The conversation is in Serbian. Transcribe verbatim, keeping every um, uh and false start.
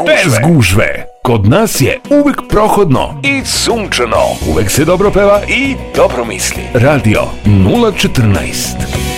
gužve. Bez gužve. Kod nas je uvek prohodno I sunčano. Uvek se dobro peva I dobro misli. Radio nula četrnaest.